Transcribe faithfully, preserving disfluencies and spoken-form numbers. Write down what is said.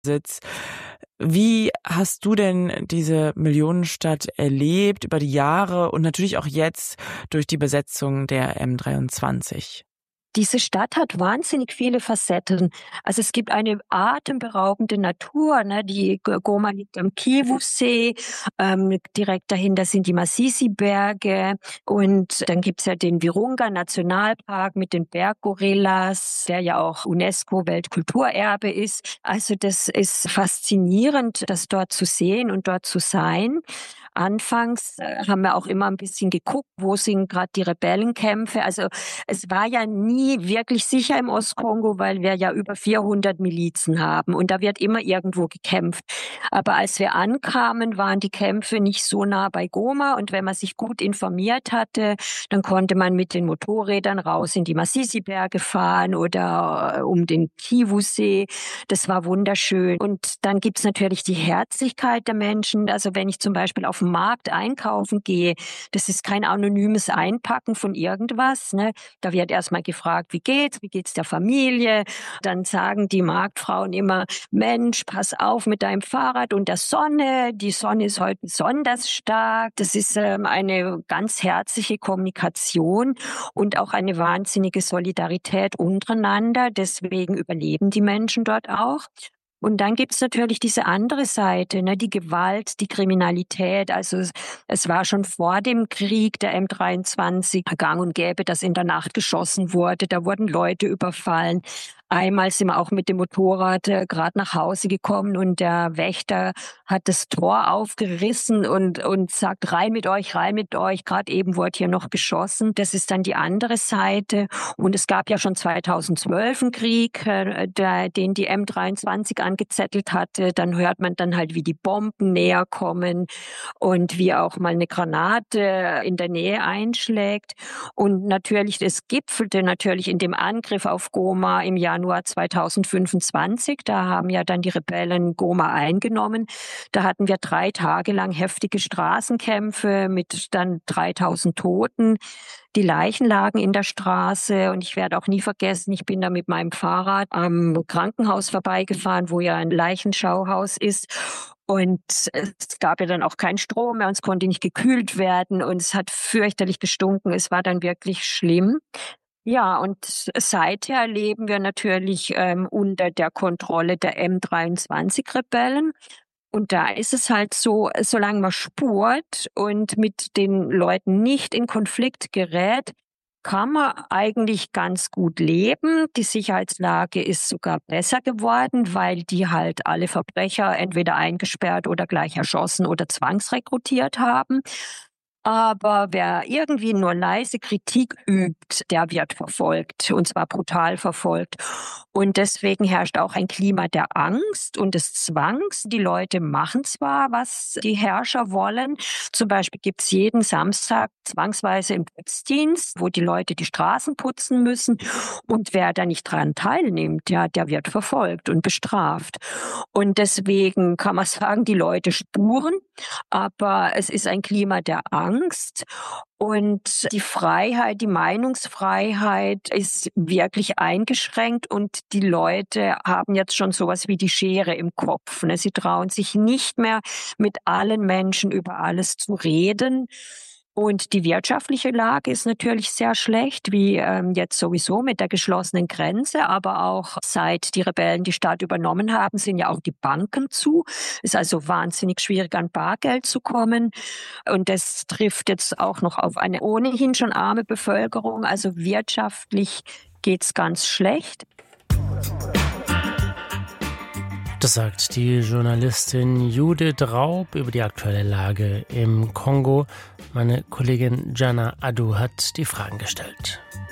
Sitz. Wie hast du denn diese Millionenstadt erlebt über die Jahre und natürlich auch jetzt durch die Besetzung der M dreiundzwanzig? Diese Stadt hat wahnsinnig viele Facetten. Also es gibt eine atemberaubende Natur, ne? Die G Goma liegt am Kivu-See, ähm, direkt dahinter sind die Masisi-Berge und dann gibt's ja den Virunga-Nationalpark mit den Berggorillas, der ja auch UNESCO-Weltkulturerbe ist. Also das ist faszinierend, das dort zu sehen und dort zu sein. Anfangs äh, haben wir auch immer ein bisschen geguckt, wo sind gerade die Rebellenkämpfe. Also es war ja nie wirklich sicher im Ostkongo, weil wir ja über vierhundert Milizen haben und da wird immer irgendwo gekämpft. Aber als wir ankamen, waren die Kämpfe nicht so nah bei Goma und wenn man sich gut informiert hatte, dann konnte man mit den Motorrädern raus in die Masisi-Berge fahren oder äh, um den Kivu-See. Das war wunderschön. Und dann gibt's natürlich die Herzlichkeit der Menschen. Also wenn ich zum Beispiel auf dem Markt einkaufen gehe, das ist kein anonymes Einpacken von irgendwas, ne? Da wird erstmal gefragt, wie geht's, wie geht's der Familie? Dann sagen die Marktfrauen immer, Mensch, pass auf mit deinem Fahrrad und der Sonne. Die Sonne ist heute besonders stark. Das ist ähm, eine ganz herzliche Kommunikation und auch eine wahnsinnige Solidarität untereinander. Deswegen überleben die Menschen dort auch. Und dann gibt's natürlich diese andere Seite, ne, die Gewalt, die Kriminalität. Also es, es war schon vor dem Krieg der M dreiundzwanzig gang und gäbe, dass in der Nacht geschossen wurde. Da wurden Leute überfallen. Einmal sind wir auch mit dem Motorrad äh, gerade nach Hause gekommen und der Wächter hat das Tor aufgerissen und, und sagt, rein mit euch, rein mit euch. Gerade eben wurde hier noch geschossen. Das ist dann die andere Seite. Und es gab ja schon zweitausendzwölf einen Krieg, äh, der, den die M dreiundzwanzig angezettelt hatte. Dann hört man dann halt, wie die Bomben näher kommen und wie auch mal eine Granate in der Nähe einschlägt. Und natürlich, das gipfelte natürlich in dem Angriff auf Goma im Januar zweitausendfünfundzwanzig. Da haben ja dann die Rebellen Goma eingenommen. Da hatten wir drei Tage lang heftige Straßenkämpfe mit dann dreitausend Toten. Die Leichen lagen in der Straße und ich werde auch nie vergessen, ich bin da mit meinem Fahrrad am Krankenhaus vorbeigefahren, wo ja ein Leichenschauhaus ist. Und es gab ja dann auch keinen Strom mehr und es konnte nicht gekühlt werden und es hat fürchterlich gestunken. Es war dann wirklich schlimm. Ja, und seither erleben wir natürlich ähm, unter der Kontrolle der M dreiundzwanzig-Rebellen. Und da ist es halt so, solange man spurt und mit den Leuten nicht in Konflikt gerät, kann man eigentlich ganz gut leben. Die Sicherheitslage ist sogar besser geworden, weil die halt alle Verbrecher entweder eingesperrt oder gleich erschossen oder zwangsrekrutiert haben. Aber wer irgendwie nur leise Kritik übt, der wird verfolgt, und zwar brutal verfolgt. Und deswegen herrscht auch ein Klima der Angst und des Zwangs. Die Leute machen zwar, was die Herrscher wollen. Zum Beispiel gibt's jeden Samstag zwangsweise im Putzdienst, wo die Leute die Straßen putzen müssen. Und wer da nicht dran teilnimmt, ja, der wird verfolgt und bestraft. Und deswegen kann man sagen, die Leute spuren, aber es ist ein Klima der Angst. Angst und die Freiheit, die Meinungsfreiheit ist wirklich eingeschränkt und die Leute haben jetzt schon sowas wie die Schere im Kopf. Ne? Sie trauen sich nicht mehr, mit allen Menschen über alles zu reden. Und die wirtschaftliche Lage ist natürlich sehr schlecht, wie ähm, jetzt sowieso mit der geschlossenen Grenze, aber auch seit die Rebellen die Stadt übernommen haben, sind ja auch die Banken zu. Ist also wahnsinnig schwierig, an Bargeld zu kommen. Und das trifft jetzt auch noch auf eine ohnehin schon arme Bevölkerung. Also wirtschaftlich geht's ganz schlecht. Das sagt die Journalistin Judith Raub über die aktuelle Lage im Kongo. Meine Kollegin Jana Adu hat die Fragen gestellt.